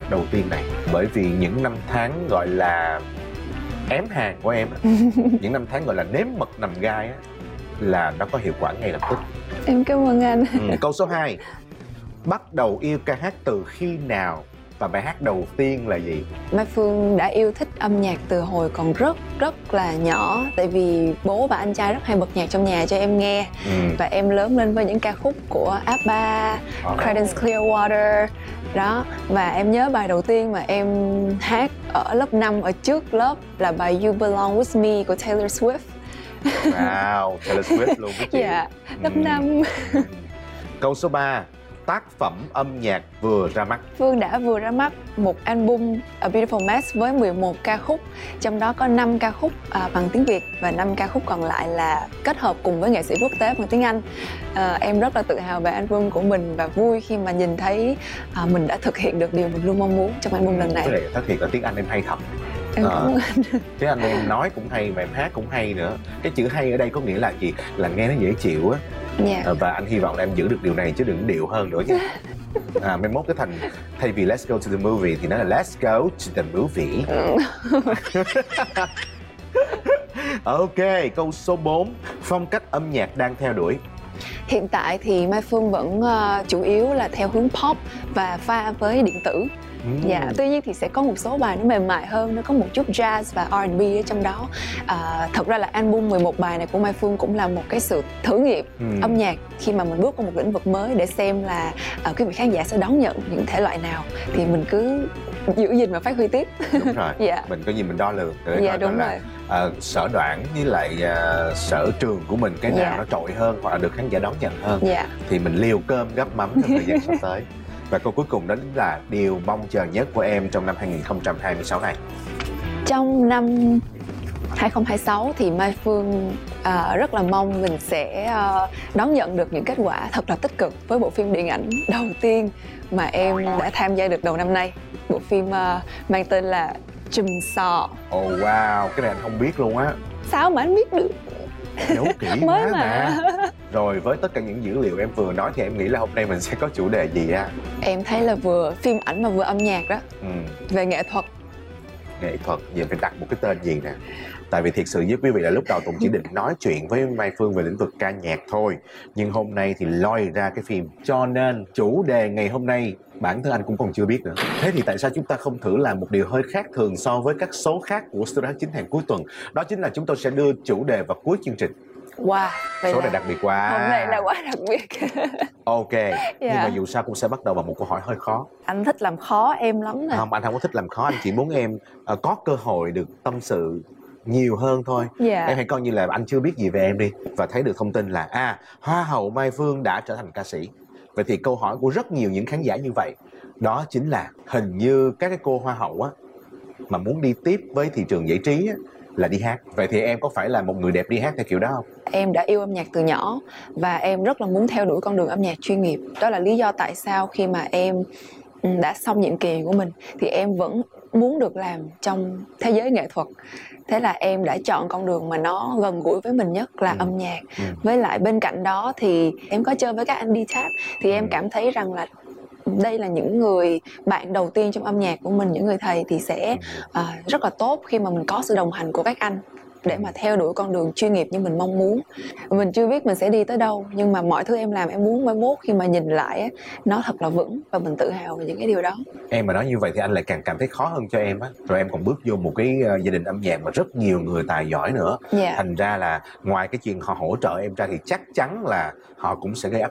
đầu tiên này? Bởi vì những năm tháng gọi là ém hàng của em á, những năm tháng gọi là nếm mật nằm gai á, là nó có hiệu quả ngay lập tức. Em cảm ơn anh. Câu số 2, bắt đầu yêu ca hát từ khi nào và bài hát đầu tiên là gì? Mai Phương đã yêu thích âm nhạc từ hồi còn rất là nhỏ. Tại vì bố và anh trai rất hay bật nhạc trong nhà cho em nghe. Và em lớn lên với những ca khúc của ABBA, Creedence Clearwater đó. Và em nhớ bài đầu tiên mà em hát ở lớp 5 ở trước lớp là bài You Belong With Me của Taylor Swift. Wow, Taylor Swift luôn với chị. Dạ, lớp 5. Câu số 3, tác phẩm âm nhạc vừa ra mắt. Phương đã vừa ra mắt một album A Beautiful Mess với 11 ca khúc. Trong đó có 5 ca khúc bằng tiếng Việt và 5 ca khúc còn lại là kết hợp cùng với nghệ sĩ quốc tế bằng tiếng Anh. Em rất là tự hào về album của mình và vui khi mà nhìn thấy mình đã thực hiện được điều mình luôn mong muốn trong album lần này. Cái này thực hiện ở tiếng Anh em hay thật. Em cảm ơn anh. Tiếng Anh em nói cũng hay mà em hát cũng hay nữa. Cái chữ hay ở đây có nghĩa là gì? Là nghe nó dễ chịu á. Và anh hy vọng là em giữ được điều này chứ đừng điệu hơn nữa nha. Mai mốt cái thành thay vì let's go to the movie thì nó là let's go to the movie. Ok, câu số 4, phong cách âm nhạc đang theo đuổi. Hiện tại thì Mai Phương vẫn chủ yếu là theo hướng pop và pha với điện tử. Dạ, tuy nhiên thì sẽ có một số bài nó mềm mại hơn, nó có một chút jazz và R&B ở trong đó. Thật ra là album 11 bài này của Mai Phương cũng là một cái sự thử nghiệm âm nhạc khi mà mình bước vào một lĩnh vực mới để xem là quý vị khán giả sẽ đón nhận những thể loại nào thì mình cứ giữ gìn và phát huy tiếp. Đúng rồi. Dạ. Mình có gì mình đo lường để dạ, đúng là rồi. sở đoản với lại sở trường của mình cái nào nó trội hơn hoặc là được khán giả đón nhận hơn thì mình liều cơm gắp mắm trong thời gian sắp tới. Và câu cuối cùng đó là điều mong chờ nhất của em trong năm 2026 này. Trong năm 2026 thì Mai Phương rất là mong mình sẽ đón nhận được những kết quả thật là tích cực với bộ phim điện ảnh đầu tiên mà em đã tham gia được đầu năm nay. Bộ phim mang tên là Chùm Sò. Oh wow, cái này anh không biết luôn á. Sao mà anh biết được? Giấu kỹ mới quá mà. Rồi với tất cả những dữ liệu em vừa nói thì em nghĩ là hôm nay mình sẽ có chủ đề gì á? Em thấy là vừa phim ảnh mà vừa âm nhạc đó. Về nghệ thuật. Nghệ thuật, giờ phải đặt một cái tên gì nè. Tại vì thiệt sự với quý vị là lúc đầu Tùng chỉ định nói chuyện với Mai Phương về lĩnh vực ca nhạc thôi. Nhưng hôm nay thì lôi ra cái phim. Cho nên chủ đề ngày hôm nay bản thân anh cũng còn chưa biết nữa. Thế thì tại sao chúng ta không thử làm một điều hơi khác thường so với các số khác của Studio 9 hàng cuối tuần? Đó chính là chúng tôi sẽ đưa chủ đề vào cuối chương trình. Wow, số này đặc biệt quá. Hôm nay là quá đặc biệt. Ok, nhưng mà dù sao cũng sẽ bắt đầu bằng một câu hỏi hơi khó. Anh thích làm khó em lắm nè. Không, anh không có thích làm khó, anh chỉ muốn em có cơ hội được tâm sự nhiều hơn thôi. Em hãy coi như là anh chưa biết gì về em đi và thấy được thông tin là Hoa hậu Mai Phương đã trở thành ca sĩ. Vậy thì câu hỏi của rất nhiều những khán giả như vậy đó chính là hình như các cái cô hoa hậu á mà muốn đi tiếp với thị trường giải trí á là đi hát. Vậy thì em có phải là một người đẹp đi hát theo kiểu đó không? Em đã yêu âm nhạc từ nhỏ và em rất là muốn theo đuổi con đường âm nhạc chuyên nghiệp. Đó là lý do tại sao khi mà em đã xong nhiệm kỳ của mình thì em vẫn muốn được làm trong thế giới nghệ thuật. Thế là em đã chọn con đường mà nó gần gũi với mình nhất là âm nhạc. Với lại bên cạnh đó thì em có chơi với các anh D-Tap thì em cảm thấy rằng là đây là những người bạn đầu tiên trong âm nhạc của mình, những người thầy thì sẽ rất là tốt khi mà mình có sự đồng hành của các anh để mà theo đuổi con đường chuyên nghiệp như mình mong muốn. Mình chưa biết mình sẽ đi tới đâu nhưng mà mọi thứ em làm em muốn mai mốt khi mà nhìn lại á, nó thật là vững và mình tự hào về những cái điều đó. Em mà nói như vậy thì anh lại càng cảm thấy khó hơn cho em á. Rồi em còn bước vô một cái gia đình âm nhạc mà rất nhiều người tài giỏi nữa. Thành ra là ngoài cái chuyện họ hỗ trợ em ra thì chắc chắn là họ cũng sẽ gây áp